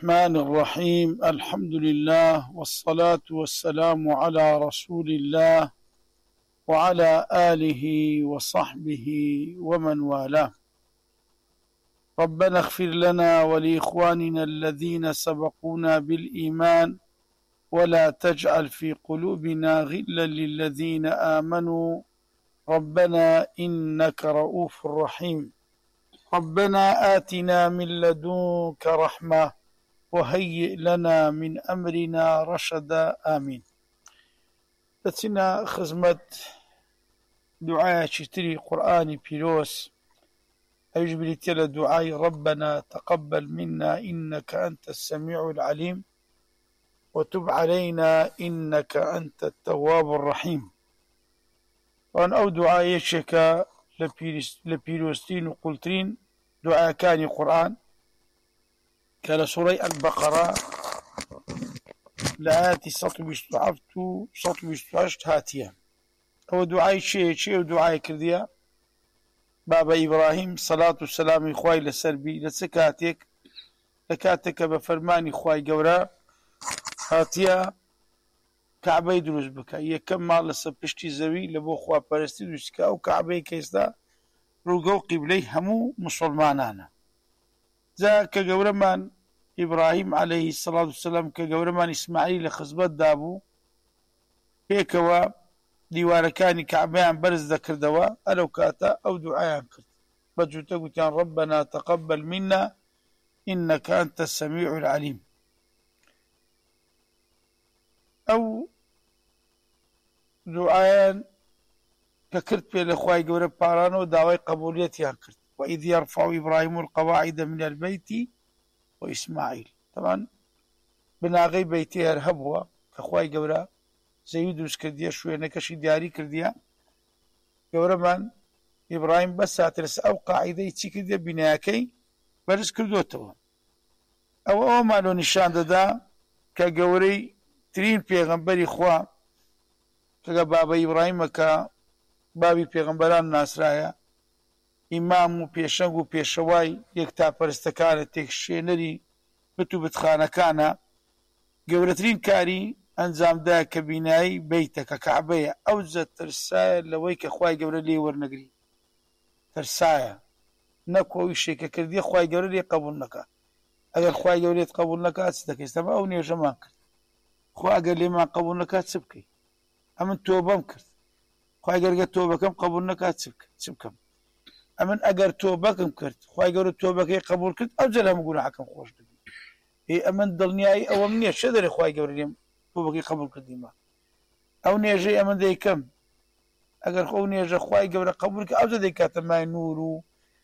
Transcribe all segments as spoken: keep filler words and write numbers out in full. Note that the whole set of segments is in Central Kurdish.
الرحمن الرحيم. الحمد لله والصلاة والسلام على رسول الله وعلى آله وصحبه ومن والاه. ربنا اغفر لنا ولإخواننا الذين سبقونا بالإيمان ولا تجعل في قلوبنا غلا للذين آمنوا ربنا إنك رؤوف رحيم. ربنا آتنا من لدنك رحمة وهيئ لنا من أمرنا رشدا آمين. تتنا خزمت دعاء شتري قرآن بيروس أيجبري تلا دعاء ربنا تقبل منا إنك أنت السميع العليم وتب علينا إنك أنت التواب الرحيم. وأن أو دعاء يشكى لبيروستين وقلتين دعاء كان قرآن كلا سورة البقرة لآتي سطو بيستعفتو سطو بيستعشت هاتيا. أو دعاء شيء شيء ودعاء كرديا بابا إبراهيم صلاة والسلام إخوائي لسربي لسكاتك لكاتك بفرمان إخوائي قورا هاتيا كعبي دروز بك يكم مال لسبشتي زوي لبو خوا پرستی دوسكا أو كعبي كيستا روغو قبلي همو مسلمانانا ذا كقورمان إبراهيم عليه الصلاة والسلام كقورمان إسماعيل خزبت دابو هيكوا ديواركاني كعبيان برز ذكر دوا ألو كاتا أو دعايان كرت بجوتا قلتان ربنا تقبل منا إنك أنت السميع العليم. أو دعايان ككرت بين الأخوة قورب بارانو داوي قبوليتيان كرت وإذ يرفع إبراهيم القواعد من البيت وإسماعيل. طبعا بناغي بيتي هرهبوا كأخوة قورا زيدوس كرديا شوية نكشي دياري كرديا قورمان إبراهيم بس ساترس أو قاعدة يتي كرديا بناكي برز كردوتوا أو أو مالو نشان دادا كقوري ترين پیغمبری خوا كا بابا إبراهيم كا بابي پیغمبران ناسرايا إمام و پیشنگ و پیشواي يكتا پرستكان تكشينري بتو بتخانكانا قورترين كاري انزام دا كبيناي بيتك كعبية أوزت ترسايا لويك خواي قورا لي ورنقري ترسايا نكو ويشي كردي خواي قورا لي قبولنكا اگر خواي قورا لي قبولنكا اتستكي استمع او نيجا ما كرت خوا قال لي ما قبولنكا تسبكي أمن توبة مكرت خواي قال توبة كم قبولنكا تسبك تسبكم أمن أجر توبة كم كرت خواي قال توبة كي قبول كرت أوزلها مقول حكم خوش دبي إيه أمن ضلني أو مني شدري خواي قال لي توبة كي قبول كرت ما أو نيجي أمن ذي كم أجر خو نيجي خواي قال قبول كي أوزل ذي كاتما نور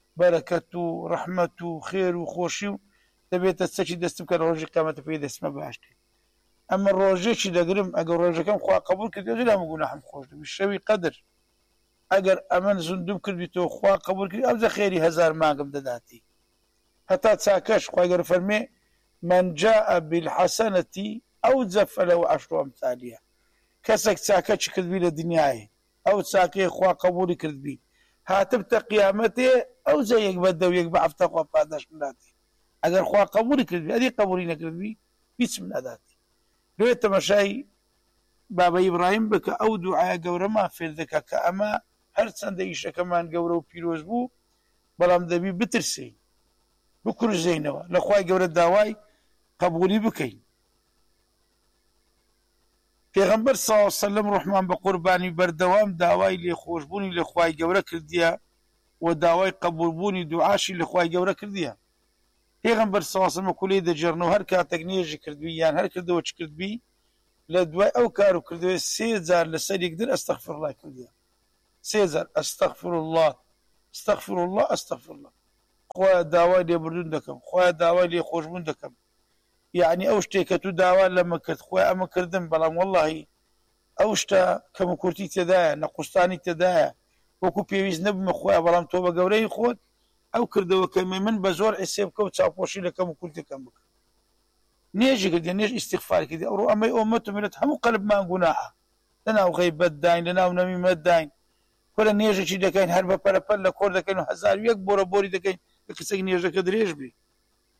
بركته رحمته خير وخوشي تبي تستشي دستك الرجل قامت في دسمة باشتي. أما الرجل شيء دقرم أجر الرجل كم خوا قبول كرت أوزلها مقول حكم خوش دبي الشوي قدر اگر امن زندوب کردی تو خوا قبول کردی او خیری هزار ماقم داداتی حتى تساكش خوا اگر فرمي من جاء بالحسنة اوزف له عشر امثالها كسك تساكش كردبي للدنيا او تساكي خوا قبول كردبي هاتبت قيامته او زيك بدا ويك بعفتا خوا باداش مناتي اگر خوا قبول كردبي هذه قبولين كردبي بسم ناداتي لو تمشاي بابا ابراهيم بك او دعاء قورما في الذكاء كأما هر چەندە ئیشەکەمان گەورە و پیرۆز بوو بەڵام دەبی بترسین بکوژێنەوە لە خوای گەورە داوای قبولی بکەین. پێغەمبەر صلی الله علیه و سەلەم ڕحمان بە قوربانی بەردەوام داوای لێخۆشبوونی لە خوای گەورە کردیە و داوای قبولبوونی دوعاشی لە خوای گەورە کردیە. پێغەمبەر صلی الله علیه و سەلەم کولەی دەجێڕنەوە هەر کاتێک نێژی کردبی یان هەر کردەوە چ کردبی لە دوای ئەو کار و کردەوە سێ جار لەسەر یەکدر ئەستەغفیرڵڵا کردیە. سيزر استغفر الله استغفر الله استغفر الله خواه داوای لێبوردون دەکەم خواه داوای لێخۆشبوون دەکەم یعنی ئەو شتێکە تو داوا لەمە کرد خۆی ئەمە کردم بەڵام وەڵڵاهی ئەو شتە کەموکورتی تێدایە نەقوستانی تێدایە وەکو پێویست نەبمە خۆیان بەڵام تۆ بە گەورەی خۆت ئەو کردەوەکەمێ من بە زۆر ئێسێ بکە و چاوپۆشی لە کەموکورتەکەم بکە نێژی کردی نێژ ئیستیغفار کردی ئەوڕۆ ئەمەی ئومەت و میلەت هەموو قەلبمان گوناحە لەناو غەیبەت داین لەناو نەمیمەت داین ولا نيجي شي دكاين هربا بلا بلا كور دكاين هزار يك بورا بوري دكاين كسك نيجي كدريش بي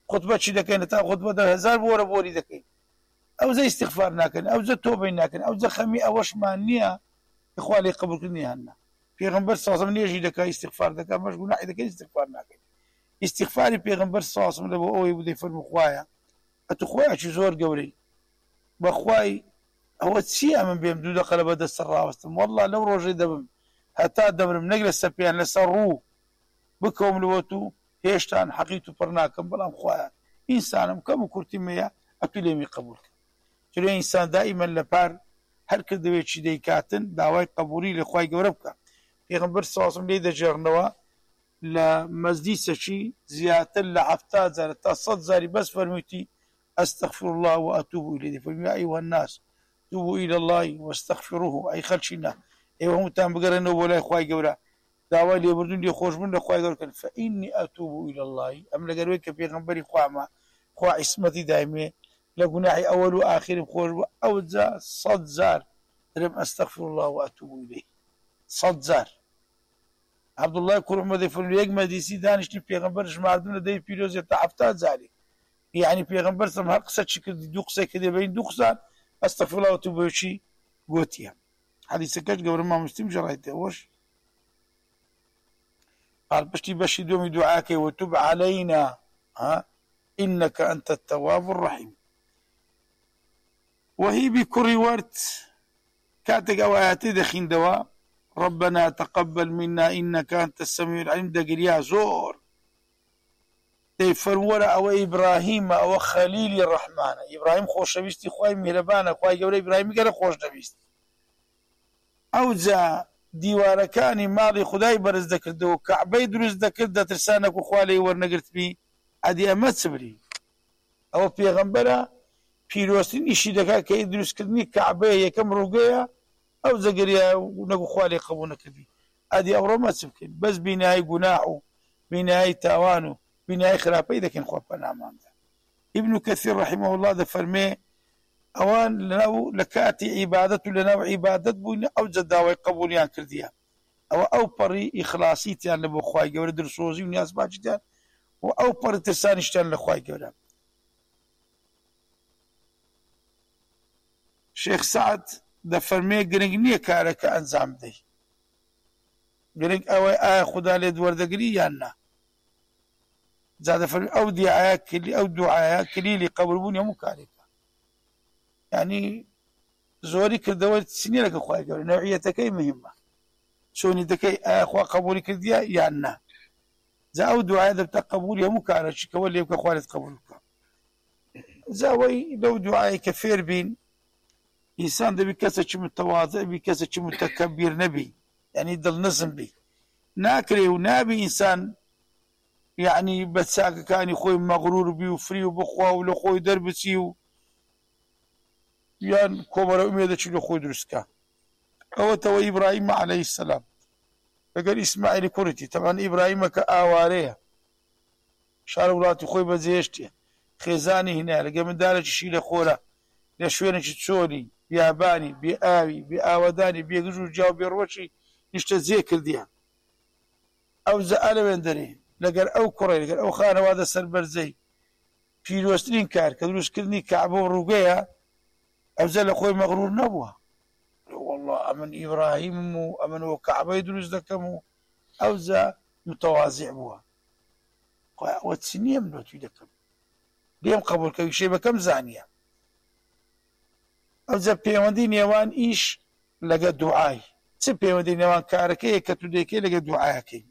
خطبە چی دەکەین تا خطبە دە هەزار بۆرە بۆری دەکەین ئەوزە ئیستیغفار ناکەن ئەوزە تۆبەی ناکەن ئەوزە خەمی ئەوەشمان نییە خوا لێ قبولکردنی هەننا پێغەمبەر ساسم نێژی دەکا ئیستیغفار دەکا مەش گوناحی دەکەی ئیستیغفار ناکەین ئیستیغفاری پێغەمبەر ساسم لە بۆ ئەوەی بودەی فەرموو خوایە ئەتو خۆیاکی زۆر گەورەی بەخوای ئەوە چییە من بێم دوو دەقە لە بەدەستە ڕاوەستم وەڵڵا لەو ڕۆژەی دەبم هەتا دەمرم نەک لە سەپیان لەسەر ڕوو بکەوم لەوەت و هێشتان حەقیت و پڕ ناکەم بەڵام خوایە ئینسانم کەم و کورتیمەیە ئەتو لێمی قبولکە چرا ئینسان دائیمەن لە پار هەر کردەوێت چی دەیکاتن داوای قبولی لە خوای گەورە بکە پێغەمبەر ساسم لێ دەجێڕنەوە لە مەزدیسەکی زیاتر لە هەفتاد جار تا سەد جاری بەس فەرموویەتی ئەستەغفر الله وأتوب إليه فەرمووی یا ئەیها الناس توبوا إلى الله واستغفروه ئەی خەڵچینە ئێوە هەمووتان بگەڕێنەوە بۆ لای خوای گەورە داوای لێبوردن لێ خۆشبوون لە خوای گەورەکەن فإني أتوب إلى الله ئەم لەگەروەی کە پێغەمبەری خوامە خوا عیسمەتی دایمێ لە گوناحی ئەوەل و ئاخرم خۆش بوو ئەو جا سەد جار دەرێم ئەستەغفر الله وأتوب إليه سەد جار عەبدوڵڵای کوڕ عومەری فەرمووی یەک مەجلیسی دانیشتین پێغەمبەر ژماردن لە دەی پیرۆزێت تا هەفتاد جاری یعنی پێغەمبەر سەم هەر قسە چی کردی دوو قسەی کردی بەین دوو قسان ئەستەغفر الله وأتوب إليه چی گوتیە حەدیثەکەش گەورەمان مسلم ژەڕایەتەوەش قال پشتی بەشی دومی دوعاکەی وتوب علينا إنك أنت التواب الرحيم وهي بكري ورد كاتك أواتي دخين دواء ربنا تقبل منا إنك أنت السميع العليم دقريا زور تيفرورا أو إبراهيم أو خليل الرحمن إبراهيم خوش نبيستي خواهي مهربانا خواهي قولي إبراهيم قال خوش نبيست أو جا دیوارەکانی ماڵی خدای بەرز دەکردەوە کەعبەی دروست دەکرد دەترسانە و خوا لێی وەرنەگرتبی ئەدی ئەمە چ بری ئەوە پێغەمبەرە پیرۆستنیشی دەکات کە دروستکردنی کەعبەیە یەکەم ڕووگەیە ئەو جەگەریە نەگو خوا لێی قبوڵ نەکردی ئەدی ئەوڕۆمە چ بکەین بەس بینایی گوناح و بینایی تاوان و بینایی خراپەی دەکەین خوا پەناماندا ئیبن کەثیر ڕەحیمەه الله دەفەرمێ ئەوان لەناو لە کاتی عیبادەت و لەناو عیبادەت بووین ئەو جە داوای قبولیان کردیە ئەوە ئەو پەڕی ئیخلاسیتیان لە بۆ خوای گەورە دڵسۆزی و نیازباجیتیان و ئەو پەڕی ترسانیشتیان لە خوای گەورە شێخ سەعد دەفەرمێ گرنگ نییە کارەکە ئەنجام بدەی گرنگ ئەوەی ئایا خودا لێت وەردەگری یان نا جا دەفەرمێ ئەو دیعایە ئەو دوعایە کلیلی قبولبوونی هەموو کارێک يعني زۆری کردەوە چنیە لەگە خوای گەورە نەوعیەتەکەی مهمە چۆنی دەکەی ئایا خوا قبولی کردیە یان نا جا ئەو دوعایە دەبتە قبولی هەموو کارێکی کەوە لێ بکە خوا لێت قبول بکە جا وەی لەو دوعایە کە فێر بین ئینسان دەبی کەسێکی متەواضع بی کەسێکی متەکەبیر نەبی یعنی دڵنەزم بی ناکرێ و نابی ئینسان یعنی بە چاکەکانی خۆی مەغرور بی و فری و بخوا و لە خۆی دەربچی و یان کۆمەرە ئومێدەچی لە خۆی دروستکە ئەوەتەوە ئیبراهیم عەلەیهی سەلام لەگەر ئیسماعیلی کوڕیتی تەمان ئیبراهیمە کە ئاوارەیە شارە وڵاتی خۆی بەجێهێشتێ خێزانی هێنایە لەگە منداڵێکیشی لە خۆرە لە شوێنێکی چۆلی بیابانی بێ ئاوی بێ ئاوەدانی بێگژ و جاو بێڕۆکی نیشتە جێ کردیان ئەو زە لەوێن دەرێ لەگەر ئەو کوڕێ لەگەر ئەو خانەوادە سەربەرزەی پیرۆستترین کار کە دروستکردنی کەعبە و ڕووگەیە ئەوزە لە خۆی مەغرور نەبووە والله ئەمن ئیبراهیم و ئەمنەوە کەعبەی دروست دەکەم و ئەوزە متەواضع بووە خۆی ئەوە چ نییە من توی دەکەم لێم قبولکە ویشەی بەکەم زانیە ئەوزە پەیوەندی نێوان ئیش لەگە دوعای چ پەیوەندی نێوان کارەکەیە کە تو دەکەی لەگە دوعایەکەی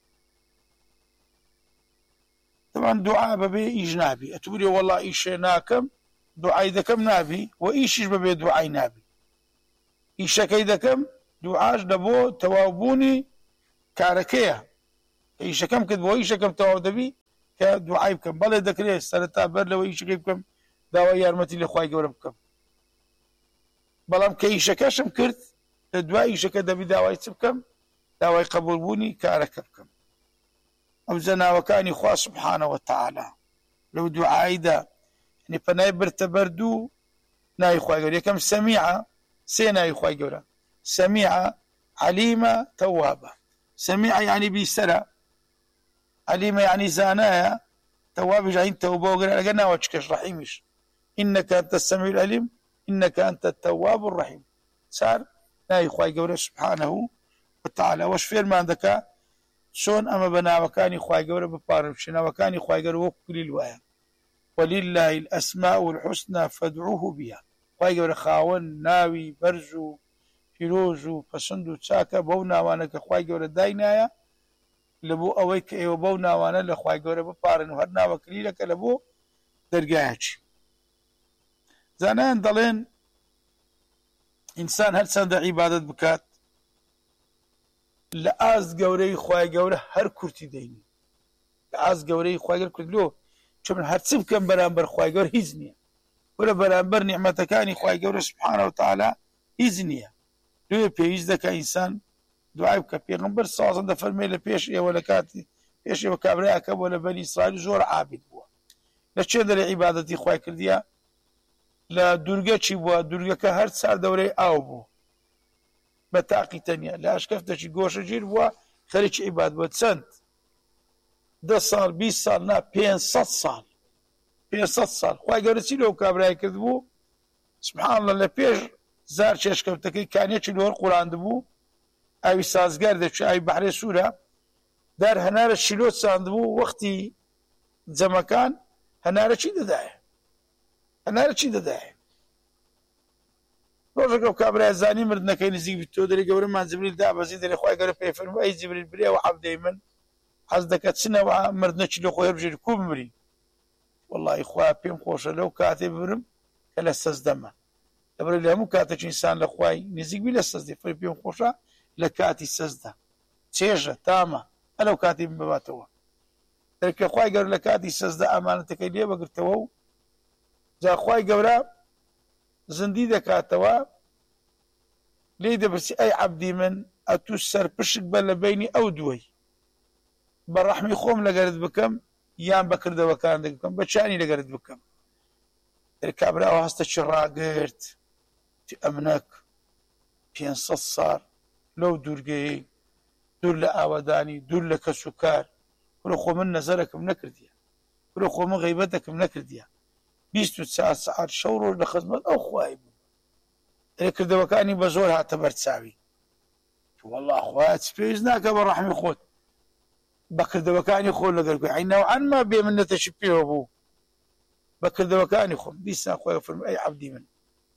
تەمان دوعا بەبێ ئیش نابی ئەتوبری وەڵڵا ئیشێ ناکەم دوعای دەکەم نابی و ئیشیش بەبێ دوعای نابی ئیشەکەی دەکەم دوعاش لە بۆ تەواوبوونی کارەکەیە کە ئیشەکەم کرد بۆ ئیشەکەم تەواو دەبی کە دوعای بکەم بەڵێ دەکرێت سەرەتا بەر لەوە ئیشەکەی بکەم داوای یارمەتی لە خوای گەورە بکەم بەڵام کە ئیشەکەشم کرد لە دوای ئیشەکە دەبی داوای چ بکەم داوای قبولبوونی کارەکە بکەم ئەو زەناوەکانی خوا سوبحانەه وتەعالا لەو دوعایدا يعني پەنای برتە بەردوو ناوی خوای گەورە یەکەم سەمیعە سێ ناوی خوای گەورە سەمیعە عەلیمە تەوابە سەمیعە یعنی بیسەرە عەلیمە یعنی زانایە تواب جاين توبة وقال لقنا وجهك رحيمش إنك أنت السميع العليم إنك أنت التواب الرحيم صار ناي خواي قوله سبحانه وتعالى وش فير ما عندك شون أما بنا وكاني خواي قوله ببارمشنا وكاني خواي قوله وكل الوايا ولله الأسماء الحسنى فادعوه بها خواي قوله خاون ناوي برزو فيروزو فسندو تساكا بونا وانك خواي قوله داينايا لبو أويك إيو بونا وانا لخواي قوله ببارن وهرنا وكليلك لبو درقاهج زانان ضلين إنسان هل سند عبادة بكات لآز قوري خواي قوله هر كرتي ديني لآز قوري خواي قوله كرتي له شو من هر سبكم برانبر خواي قوله هزنيا ولا برانبر نعمتكاني خواي قوله سبحانه وتعالى هزنيا لو بيجز ذاك إنسان دعاء كبيغمبر صاصا ده فرمي لبيش إيه ولا كاتي بيش إيه وكابريا كب ولا بني إسرائيل زور عابد بوا لشين ده لعبادتي خواي كرديا لا درجة شيء بوا درجة كهر صار دوري أو بو بتاقي تانية لا أشكفت شيء جوش جير بوا خليش عباد بتسنت ده صار بيس صار نا بين صد صار بين صد صار خواي قرسي له كابريا كذبو سبحان الله لبيش زار شش كفتكي كان يشيلوا القرآن دبو أي سازجر ده أي بحر سورة دار هنار الشلوت ساندبو وقتي زمكان هنار شيء ده هنار شيء ده روجك كابرا زاني مردنا كين زيك بتودري قبل ما زبريل ده بزيد اللي خوي قال في فيلم أي زبريل بريء وحب دايما حزدك سنة ومردنا شلو خوي رجل كوب مري والله إخوة بيم خوش لو كاتب برم كلا استزدمه دبر له مو كاتش إنسان لخواي نزيق بلا استزدي في بيم خوشة لكاتي استزده تيجة تامة أنا وكاتب بباتوا لك خواي قال لكاتي استزده أمانتك ليه بقرتوا جا خواي قبره زنديدة كاتوا ليدا بس أي عبدي من أتوسر بشك بلا بيني أو دوي بالرحمي خوم لقرد بكم يام بكر دوا كان بكم بتشاني لقرد بكم الكابرا أو هست الشراقرت في أمنك في انصصار لو دورجي دور لآوداني دور لك سكر كل خو من نزلك منكرديا كل خو من غيبتك منكرديا بيستو ساعة ساعات شورو لخدمة أو خوايب لكن دوا كاني بزورها اعتبرت ساوي والله أخوات سبيزناك بالرحمة خوت بكر دوا كاني خول لقلقوا عين نوعا ما بي من تشبيه أبوه بكر دوا كاني خول بيسنا أخوي فرم أي عبدي من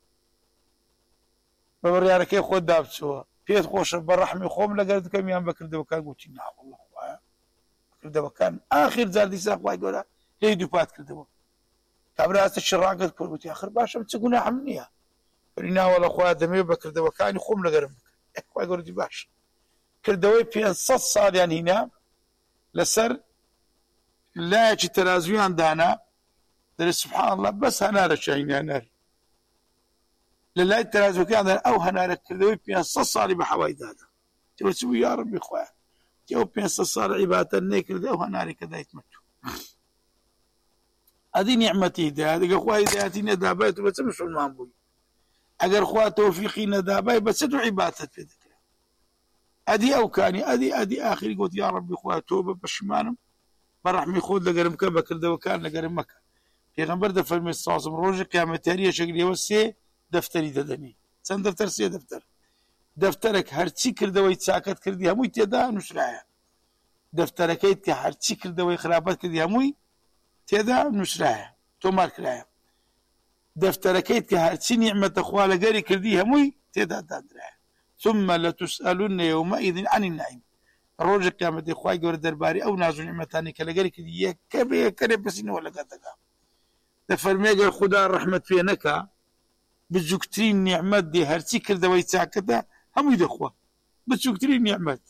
ببريانا كيف خود دابتسوا فيت خوش بالرحمة خوم لقلت كم يوم بكر دوا كان قلت نعم والله أخويا بكر دوا كان آخر زار ديسا أخوي يقول ليه دوبات كر دوا كابرات الشراقة كل قلت يا أخر باشا بتسقونا حمنيها قلنا والله أخويا دمي بكر دوا كان خوم لقلت أخوي يقول لي باشا كر دوا في صد صار يعني هنا لسر لا يجي ترازويان دانا در سبحان الله بس هنار الشاين هنار لله الترازو كان أو هنار كردوي بين صصاري بحوايد هذا تقول سوي يا ربي إخوان جو بين صصار عبادة النيكر أو هنار كذا يتمتوا هذه نعمتي ده هذه إخوان ذاتي ندابات بس مش المامبوي أجر إخوان توفيقي ندابات بس تدعو عبادة في ذكر هذه أو كاني هذه هذه آخر قلت يا ربي إخوان توبة بشمانم برحمي خود لقرم كبا كردو كان لقرم مكة في غنبر دفر من الصاصم روجة قيامة تارية شكل يوسي دفتري ددني سن دفتر سي دفتر دفترك هرتشي كردو يتساكت كردي هموي تيدا نشرعها دفترك يتك هرتشي كردو خرابات كردي هموي تيدا نشرعها تومار كراها دفترك يتك هرتشي نعمة أخوة لقري كردي هموي تيدا دادرها ثم لتسألن يومئذ عن النعيم روجة قيامة إخوائي قول درباري أو نازو نعمتاني كالقاري كدي يكبه كريب بسيني ولا قاتقا دفرمي قال خدا الرحمة في نكا بزوكترين نعمت دي هرسي كرده ويتساكتا همو يدخوا بزوكترين نعمت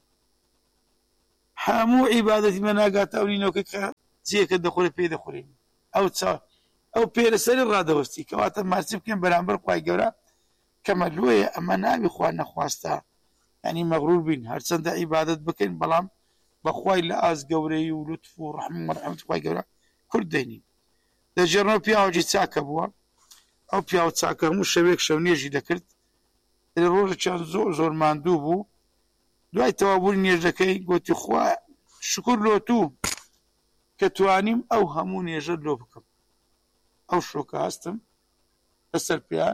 حامو عبادة مناقات أولين وكيكا زيك الدخول في دخولين أو تسا أو بيرسل الرادة وستي كواتا مارسيب كين برامبر قوائي قولا كما لوية أما نابي إخواننا خواستا يعني مغرور بين هرسند عبادة بكين بلام بخواي لآز قوري ولطف ورحمة ورحمة خواي قورا كل ديني دا جرنو بياو جي تساكا بوا أو بياو تساكا مو شبيك شوني جي دكرت اللي روجة كان زور زور ماندوبو دواي توابولي نيج دكي قلت خوا شكر لو تو کە توانیم ئەو هەموو نێژە لۆ بکەم ئەو شۆکە هەستم لەسەر پیان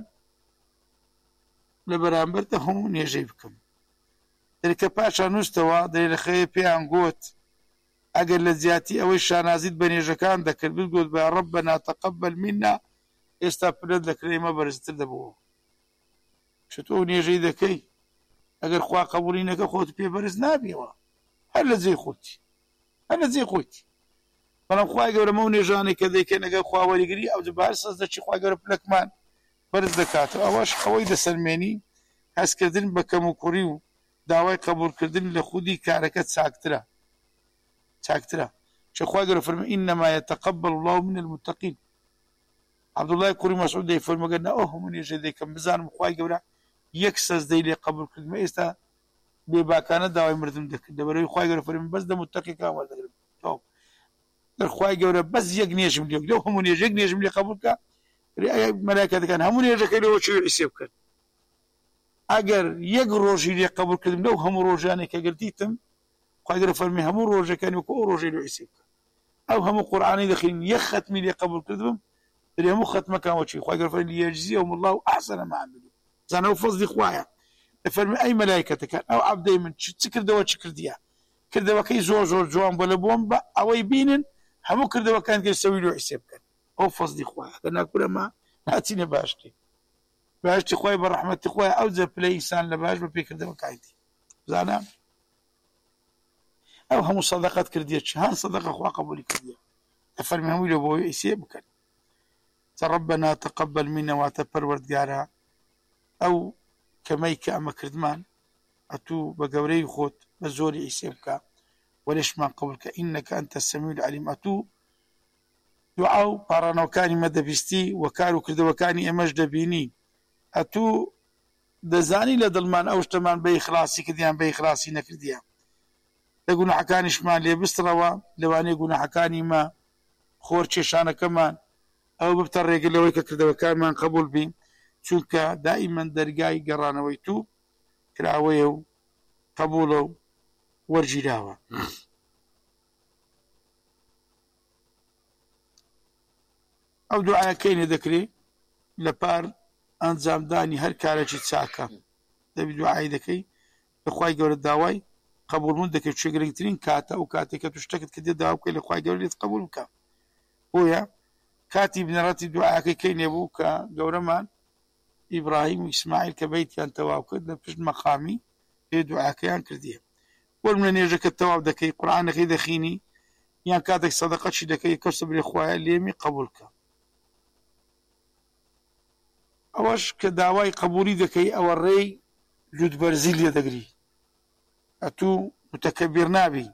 لە بەرامبەرتە هەموو نێژەی بکەم دەرکە پاشان نووسەوە دەی لە خەیە پێیان گوت ئەگەر لە زیاتی ئەوەی شانازیت بە نێژەکان دەکرد بگوت بە ڕەبەنا تەقەبەل منا ئێستا پلت لەکرێ ئێمە بەرزتر دەبەوە چ تۆ نێژەی دەکەی ئەگەر خوا قبولی نەکە خۆت پێ بەرز نابیەوە هەر لە جێی خۆتی هەر لە جێی خۆتی بەڵام خوای گەورە مە و نێژانەی کە دەیکەن ئەگەر خوا وەریگری ئەو جبار سەز دەچی خوای گەورە پلەکمان بەرز دەکاتەوە ئەوەش ئەوەی دەسەلمێنی هەستکردن بە کەم و کوڕی و داوای قبولکردن لە خودی کارەکە چاکترە چاکترە چ خوای گەورە فەرمێ ئینەما یەتەقەبەل الله من المتقین عەبدوڵڵای کوڕی مەسعود دەیفەرمێ گەر نە ئەو هەموو نێژەی دەیکەم بزانم خوای گەورە یەک سەجدەی لێ قبول کردمە ئێستا بێباکانە داوای مردم دەکرد لەبەرەوەی خوای گەورە فەرمێ بەس لە متەقیەکان وەردەگرم تەواو گەر خوای گەورە بەس یەک نێژم لێ لەو هەموو نێژ یەک نێژم لێ قبول بکە مەلایکەتەکان هەموو نێژەکەی لەوە چێ حیساب بکەن ئەگەر یەک ڕۆژی لێ قبول کردم لەو هەموو ڕۆژانێک کە گرتیتم خوای گەورە فەرمێ هەموو ڕۆژەکانی وەکو ئەو ڕۆژەی لێ حیساب بکە ئەو هەموو قورئانی دەخوێنین یەک ختمی لێ قبول کردم دەری هەموو ختمەکان وەچی خوای گەورە فەرمێ لیەجزیەهم الله ئەحسەنە ما عەملوا زانە ئەو فەزلی خوایە دەفەرمێ ئەی مەلایکەتەکان ئەو عەبدەی من چ کردەوە چ کردیە کردەوەکەی زۆر زۆر جوان بۆ لە بۆم بە ئەوەی بینن هەموو کردەوەکان گەر سەوی لێ حیساب بکەن ئەو فەزلی خوایە کە ناکورە ما ناچینە باشتر باشتی خوای بە ڕەحمەتی خوای ئەو جە پلەی ئینسان لە باش بە پێکردەوەکایەتی زانە ئەو هەموو سەدەقەت کردیە چ هەر سەدەقە خوا قبولی کردیە دەفەرمێ هەمووی لە بۆی حیساب بکەن ربنا تقبل منا واتە پەروەردگارە ئەو کەمەی کە ئەمە کردمان ئەتوو بە گەورەی خۆت بە زۆری حیساب بکە وەلێشمان قبول کە ئینەکە ئەنتە السەمیع العەلیم ئەتوو دوعا و پاڕانەوەکانی مە دەبیستی و کار و کردەوەکانی ئێمەش دەبینی ئەتوو دەزانی لە دڵمان ئەو شتەمان بە ئیخلاسی کردیان بە ئیخلاسی نەکردیان لە گوناحەکانیشمان لێ بسترەوە لەوانەیە گوناحەکانی مە خۆر کێشانەکەمان ئەو ببتە ڕێگە لەوەی کە کردەوەکانمان قبول بین چونکە دائیمەن دەرگای گەڕانەوەی تو کراوەیە و قبولە و وەرگیراوە ئەو دوعاەکەی دەکرێت لە پار ئەنجامدانی هەر کارێکی چاکە دەبی دوعای دەکەی لە خوای گەورە داوای قبولبوون دەکەیت چێ گرنگترین کاتە ئەو کاتێک کە تو شتێکت کردێ داوا بکەی لە خوای گەورە لێت قبول بکە بۆیە کاتی بنەڕەتی دوعاەکەی کەی نێبوو کە گەورەمان ئیبراهیم و ئیسماعیل کە بەیتیان تەواو کرد لە پشت مەقامی پێ دوعاکەیان کردیە وەرم لە نێژەکە تەواو دەکەی قورئانەکەی دەخوێنی یان کاتێک سەدەقەتشی دەکەی کەسە بڵێ خوایە لێمی قبول کە ئەوەش کە داوای قبولی دەکەی ئەوە ڕێی لوتبەرزی لێ دەگری ئەتوو متەکەبیر نابی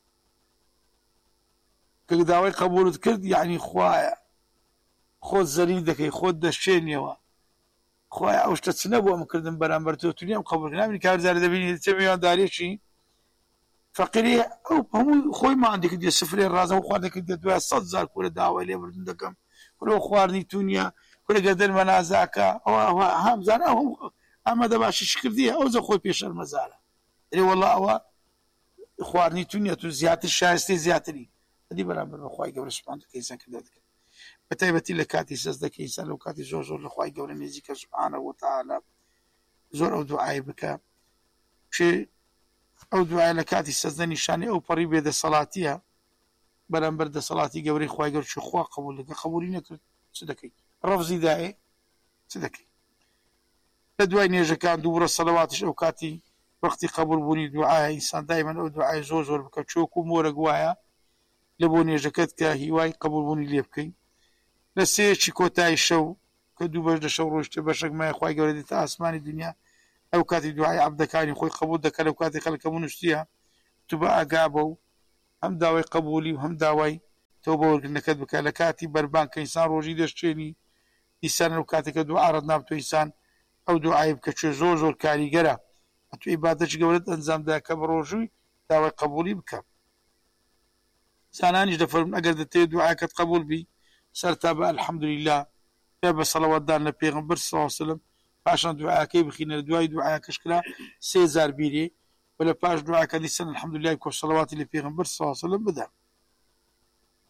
کە داوای قبولت کرد یعنی خوایە خۆت زەلیل دەکەی خۆت دەشێنیەوە خوایە ئەو شتە چ نەبووە ئەمە کردن بەرامبەر تۆ تو نیم قبول نابینی کارزارە دەبینی چه میوانداریەکی فەقیری ئەو هەموو خۆی مان دەکردێ سفرێ ڕازە و خوا دەکردێت دوای سەد جار کورە داوای لێبردن دەکەم کورە خواردنی تونیە کورە گەردەنمە نازاکە ئەوە هەمزان ئەو ئەمەدە باشیش کردیە ئەو زە خۆی پێشەرمەزارە ئێ وەڵڵا ئەوە خواردنی تونیە تو زیاتر شایستەی زیاتری ئەدی بەرامبەر بە خوای گەورە سوبحانە دەکەی ئینسان کردە دەکەن بەتایبەتی لە کاتی سەجدەکەی ئینسان لەو کاتی زۆر زۆر لە خوای گەورە نزیکە سوبحانە وتەعالا زۆر ئەو دوعای بکە چێ ئەو دوعای لە کاتی سەجدە نیشانەی ئەو پەڕی بێدەسەڵاتیە بەرامبەر دەسەڵاتی گەورەی خوای گەورە چ خوا قبول دەکە قبولی نەکرد چ دەکەی ڕەفزی دایێ چ دەکەی لە دوای نێژەکان دووبڕە سەڵەواتش ئەو کاتی وەختی قبول بوونی دوعای ئینسان دایمەن ئەو دوعای زۆر زۆر بکە چۆک و مۆرە گوایە لە بۆ نێژەکەت کە هیوای قبول بوونی لێ بکەی لە سێیەکی کۆتایی شەو کە دوو بەش لە شەو ڕۆژتە بەشێک مایە خوای گەورە دێتە ئاسمانی دنیا ئەو کاتی دوعای عەبدەکانی خۆی قبول دەکە لەو کاتی خەڵک هەموو نووسیە تو بە ئاگا بە و هەم داوای قبولی و هەم داوای تەوبە وەرگرتنەکەت بکە لە کاتی بەربان کە ئینسان ڕۆژی دەشتێنی ئینسان لەو کاتێککە دوعا ڕەت نابتۆ ئینسان ئەو دوعای بکە چێ زۆر زۆر کاریگەرە ئەتوو عیبادەتی گەورەت ئەنجامدا کە بە ڕۆژووی داوای قبولی بکە زانانیش دەفەرمون ئەگەر دەتەوێت دوعاکەت قبول بی سەرتا بە ئەلحەمدولیلا پێ بە سەڵەواتدان لە پێغەمبەر صلی الله علیه وسلم پاشان دوعاکەی بخینە دوای دوعاکەش کرا سێ جار بیرێ و لە پاش دوعاکە دیسان ئەلحەمدولیلا بکە سەڵەواتی لە پێغەمبەر صلی الله علیه وسلم بدە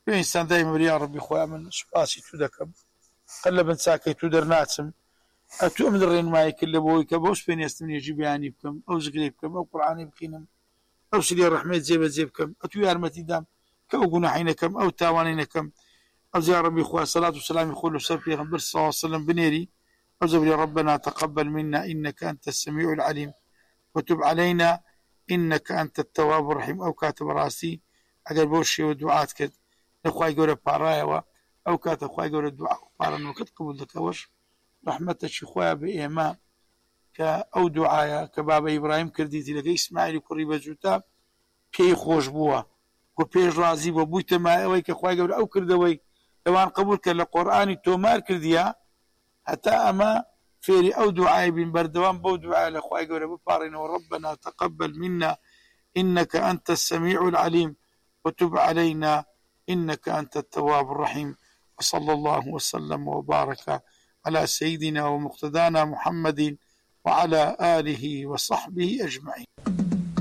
بإنسان دائما يا ربي خويا من سباسي تودكم قلب انساكي تودر ناتسم أتو أمدرين معي كل بوي كبوس بين يستمني يجيب يعني بكم أو زغري بكم أو قرآني بكينم أو سلي الرحمة زيب زيبكم أتو يا رمتي دام كأو جناحينكم أو تاوانينكم أو زي ربي خويا صلاة والسلام يقول سر في غنبر صلى الله عليه وسلم بنيري أو زبري ربنا تقبل منا إنك أنت السميع العليم وتب علينا إنك أنت التواب الرحيم أو كاتب راسي أجل بوشي ودعاء كد نخواي يقول بارايا أو كاتب خواي يقول الدعاء بارا وكد قبول لك وش رحمة خويا بإيمان كأو دعايا كبابا إبراهيم كرديتي لك إسماعيل كوري بجوتا كي خوش بوا وبيج رازي وبويت ما ويك خواي يقول أو كردوي لوان قبول كلا قرآني تومار كرديا حتى أما فيري أو دعاء بن بردوان بو دعاء لأخوائي قول ببارنا وربنا تقبل منا إنك أنت السميع العليم وتب علينا إنك أنت التواب الرحيم وصلى الله وسلم وبارك على سيدنا ومقتدانا محمد وعلى آله وصحبه أجمعين.